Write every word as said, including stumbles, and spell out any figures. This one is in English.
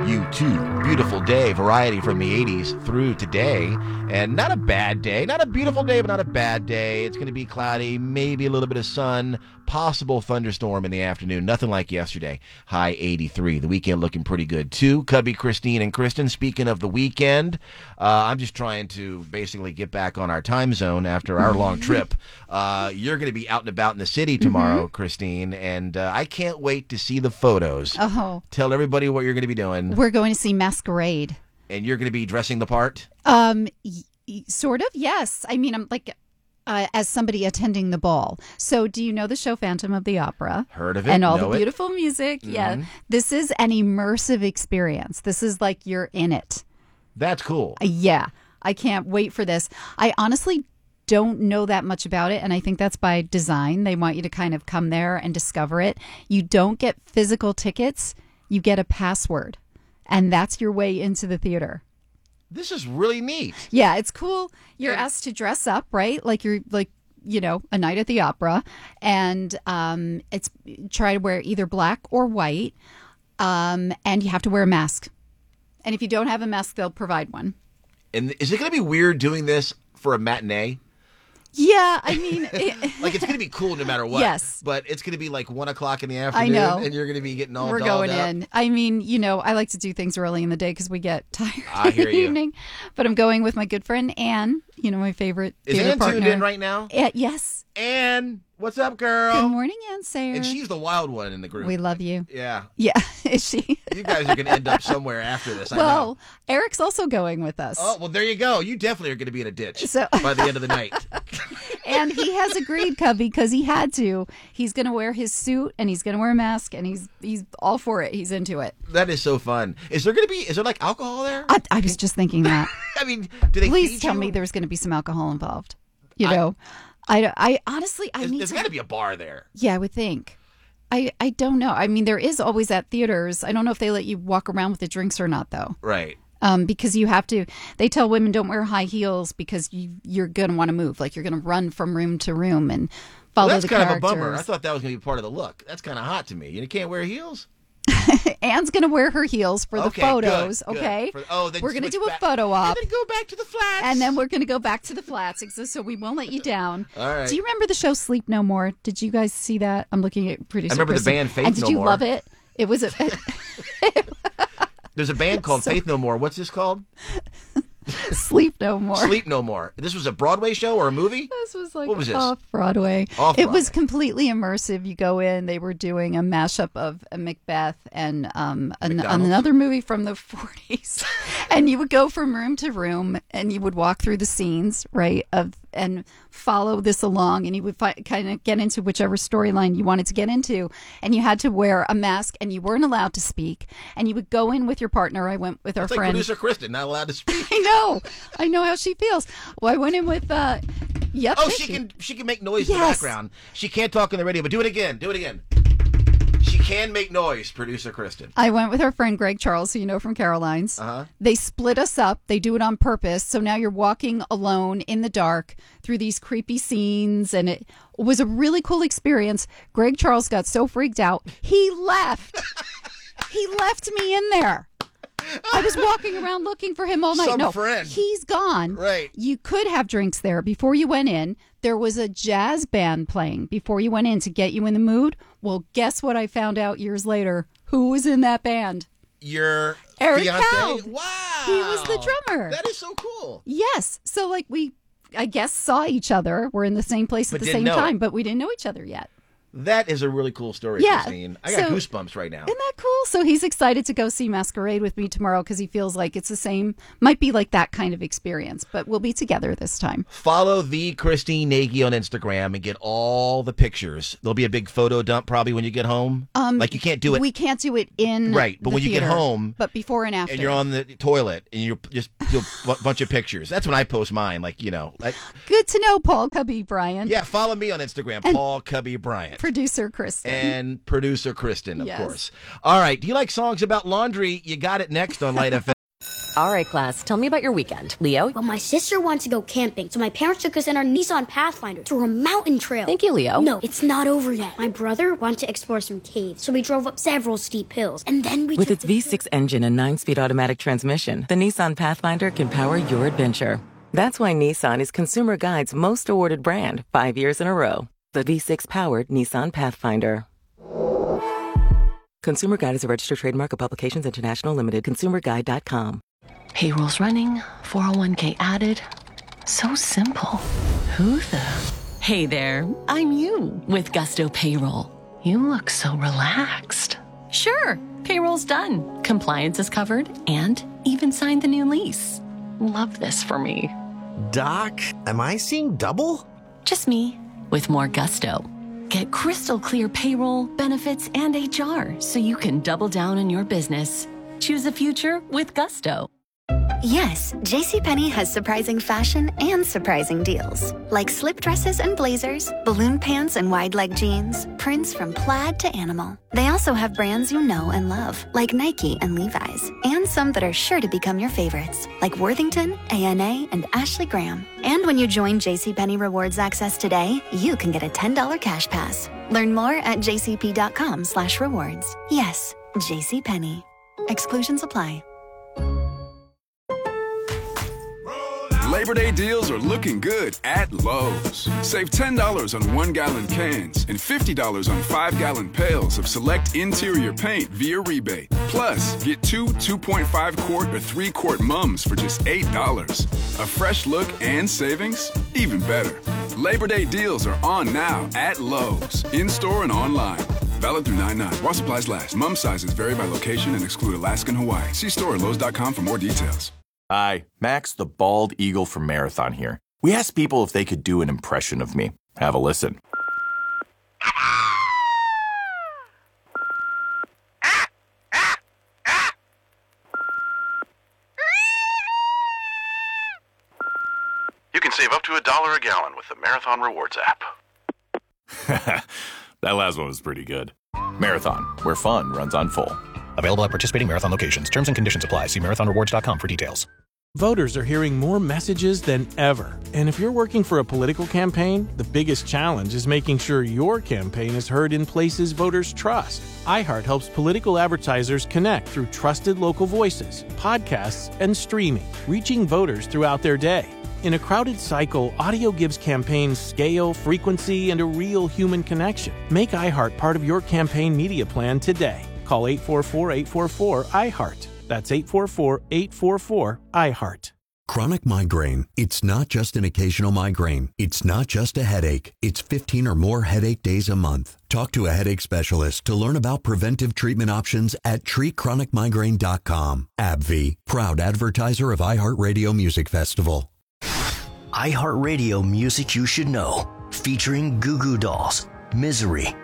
you too. Beautiful day, variety from the eighties through today. And not a bad day. Not a beautiful day, but not a bad day. It's going to be cloudy, maybe a little bit of sun, possible thunderstorm in the afternoon. Nothing like yesterday. High eighty-three. The weekend looking pretty good, too. Cubby, Christine, and Kristen. Speaking of the weekend, uh, I'm just trying to basically get back on our time zone after our long trip. Uh, you're going to be out and about in the city tomorrow, mm-hmm. Christine, and uh, I can't wait to see the photos. Oh. Tell everybody what you're going to be doing. We're going to see Masquerade. And you're going to be dressing the part? Um, y- y- sort of, yes. I mean, I'm like... Uh, as somebody attending the ball. So do you know the show Phantom of the Opera? Heard of it. And all know the it. beautiful music. Mm-hmm. Yeah. This is an immersive experience. This is like you're in it. That's cool. Uh, yeah. I can't wait for this. I honestly don't know that much about it, and I think that's by design. They want you to kind of come there and discover it. You don't get physical tickets. You get a password, and that's your way into the theater. This is really neat. Yeah, it's cool. You're Yeah. asked to dress up, right? Like you're like, you know, a night at the opera. And um, it's try to wear either black or white. Um, and you have to wear a mask. And if you don't have a mask, they'll provide one. And is it going to be weird doing this for a matinee? Yeah, I mean... It, like, it's going to be cool no matter what. Yes. But it's going to be like one o'clock in the afternoon. I know. And you're going to be getting all We're dolled going up. in. I mean, you know, I like to do things early in the day because we get tired I in hear the you. evening. But I'm going with my good friend Anne, you know, my favorite Is theater Ann partner. tuned in right now? Uh, yes. Ann, what's up, girl? Good morning, Ann Sayer. And she's the wild one in the group. We love you. Yeah. Yeah, is she? You guys are going to end up somewhere after this, I Well, know. Eric's also going with us. Oh, well, there you go. You definitely are going to be in a ditch So- by the end of the night. And he has agreed, Cubby, because he had to. He's going to wear his suit and he's going to wear a mask and he's he's all for it. He's into it. That is so fun. Is there going to be, is there like alcohol there? I, I was just thinking that. I mean, do they Please feed tell you? me there's going to be some alcohol involved. You I- know, I, I, honestly, I There's, need there's to. got to be a bar there. Yeah, I would think. I, I don't know. I mean, there is always at theaters. I don't know if they let you walk around with the drinks or not, though. Right. Um, because you have to, they tell women don't wear high heels because you, you're going to want to move. Like you're going to run from room to room and follow Well, that's the kind characters. of a bummer. I thought that was going to be part of the look. That's kind of hot to me. You can't wear heels? Anne's going to wear her heels for the Okay, photos, good, good. okay? For- oh, then we're going to switch do a back. photo op. And then go back to the flats. And then we're going to go back to the flats, so so we won't let you down. All right. Do you remember the show Sleep No More? Did you guys see that? I'm looking at producer I remember the Kristen. band Faith And did No you More. love it? It was a... There's a band called So- Faith No More. What's this called? Sleep No More. Sleep No More. This was a Broadway show or a movie? This was like What was this? off Broadway. Off-Broadway. It was completely immersive. You go in, they were doing a mashup of a Macbeth and um, an, McDonald's? another movie from the forties. And you would go from room to room and you would walk through the scenes, right, of and follow this along. And you would fi- kind of get into whichever storyline you wanted to get into. And you had to wear a mask and you weren't allowed to speak. And you would go in with your partner. I went with our It's like friend. producer Kristen, not allowed to speak. I know. I know how she feels. Well, I went in with, uh, yep. Oh, there she can she can make noise in the Yes. background. She can't talk on the radio, but do it again. Do it again. She can make noise, producer Kristen. I went with our friend Greg Charles, who you know from Caroline's. Uh-huh. They split us up. They do it on purpose. So now you're walking alone in the dark through these creepy scenes. And it was a really cool experience. Greg Charles got so freaked out, he left. He left me in there. I was walking around looking for him all night. Some no, friend. he's gone. Right. You could have drinks there before you went in. There was a jazz band playing before you went in to get you in the mood. Well, guess what I found out years later? Who was in that band? Your Eric fiance? Held. Wow. He was the drummer. That is so cool. Yes. So, like, we, I guess, saw each other. We're in the same place But at the didn't same know time, it. but we didn't know each other yet. That is a really cool story, Yeah. Christine. I got So- goosebumps right now. Isn't that cool? So he's excited to go see Masquerade with me tomorrow because he feels like it's the same, might be like that kind of experience, but we'll be together this time. Follow the Christine Nagy on Instagram and get all the pictures. There'll be a big photo dump probably when you get home. Um, like you can't do it We can't do it in Right, but the when you get theater, home but before and after. and you're on the toilet and you just do a bu- bunch of pictures. That's when I post mine. Like, you know, like, Good to know, Paul Cubby Bryant. yeah, follow me on Instagram, And- Paul Cubby Bryant. Producer Kristen. And producer Kristen, of Yes. course. All right. Do you like songs about laundry? You got it next on Light F M. All right, class, tell me about your weekend. Leo? Well, my sister wanted to go camping, so my parents took us in our Nissan Pathfinder to a mountain trail. Thank you, Leo. No, it's not over yet. My brother wanted to explore some caves, so we drove up several steep hills, and then we With took its the- V six engine and nine-speed automatic transmission, the Nissan Pathfinder can power your adventure. That's why Nissan is Consumer Guide's most awarded brand, five years in a row. The V six-powered Nissan Pathfinder. Consumer Guide is a registered trademark of Publications International Limited. consumer guide dot com. Payroll's running, four oh one k added. So simple. Who the? Hey there, I'm you with Gusto Payroll. You look so relaxed. Sure, payroll's done. Compliance is covered and even signed the new lease. Love this for me. Doc, am I seeing double? Just me with more gusto. Get crystal clear payroll, benefits, and H R so you can double down on your business. Choose a future with Gusto. Yes, JCPenney has surprising fashion and surprising deals. Like slip dresses and blazers, balloon pants and wide leg jeans, prints from plaid to animal. They also have brands you know and love, like Nike and Levi's, and some that are sure to become your favorites, like Worthington, A N A, and Ashley Graham. And when you join JCPenney Rewards Access today, you can get a ten dollars cash pass. Learn more at jcp.com slash rewards. Yes, JCPenney. Exclusions apply. Labor Day deals are looking good at Lowe's. Save ten dollars on one-gallon cans and fifty dollars on five-gallon pails of select interior paint via rebate. Plus, get two two point five quart or three quart mums for just eight dollars. A fresh look and savings? Even better. Labor Day deals are on now at Lowe's, in-store and online. Valid through nine nine. While supplies last. Mum sizes vary by location and exclude Alaska and Hawaii. See store at lowes dot com for more details. Hi, Max the Bald Eagle from Marathon here. We asked people if they could do an impression of me. Have a listen. You can save up to a dollar a gallon with the Marathon Rewards app. That last one was pretty good. Marathon, where fun runs on full. Available at participating Marathon locations. Terms and conditions apply. See marathon rewards dot com for details. Voters are hearing more messages than ever. And if you're working for a political campaign, the biggest challenge is making sure your campaign is heard in places voters trust. iHeart helps political advertisers connect through trusted local voices, podcasts, and streaming, reaching voters throughout their day. In a crowded cycle, audio gives campaigns scale, frequency, and a real human connection. Make iHeart part of your campaign media plan today. Call eight four four, eight four four, I heart. That's eight four four, eight four four, I heart. Chronic migraine. It's not just an occasional migraine. It's not just a headache. It's fifteen or more headache days a month. Talk to a headache specialist to learn about preventive treatment options at treat chronic migraine dot com. AbbVie, proud advertiser of iHeartRadio Music Festival. iHeartRadio Music You Should Know, featuring Goo Goo Dolls, Misery,